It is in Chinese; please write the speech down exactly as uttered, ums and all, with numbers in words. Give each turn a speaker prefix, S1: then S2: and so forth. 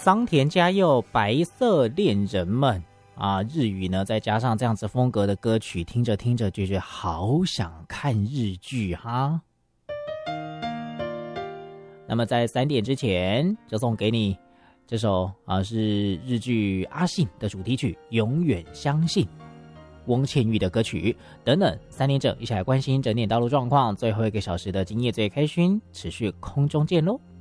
S1: 桑田佳佑白色恋人们啊，日语呢再加上这样子风格的歌曲，听着听着就觉得好想看日剧哈。那么在三点之前就送给你这首啊是日剧阿信的主题曲《永远相信》，翁倩玉的歌曲等等。三点整一起来关心整点道路状况，最后一个小时的今夜最开心持续空中见喽。